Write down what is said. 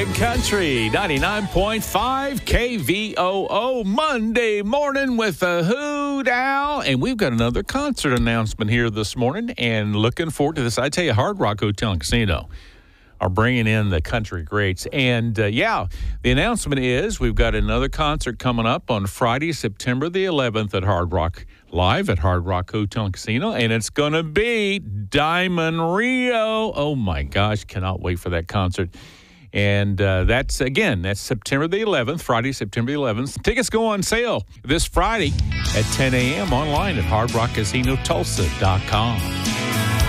and Country 99.5 KVOO Monday morning with a hoot owl. And we've got another concert announcement here this morning and looking forward to this. I tell you, Hard Rock Hotel and Casino are bringing in the country greats. And, the announcement is we've got another concert coming up on Friday, September the 11th at Hard Rock, live at Hard Rock Hotel and Casino. And it's going to be Diamond Rio. Oh, my gosh, cannot wait for that concert. And that's September the 11th, Friday, September the 11th. Tickets go on sale this Friday at 10 a.m. online at hardrockcasinotulsa.com.